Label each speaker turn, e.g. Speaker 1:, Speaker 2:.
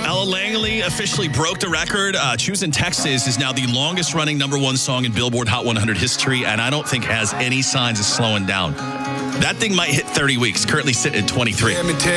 Speaker 1: Ella Langley officially broke the record. Choosing Texas is now the longest running #1 song in Billboard Hot 100 history, and I don't think has any signs of slowing down. That thing might hit 30 weeks, currently sitting at 23.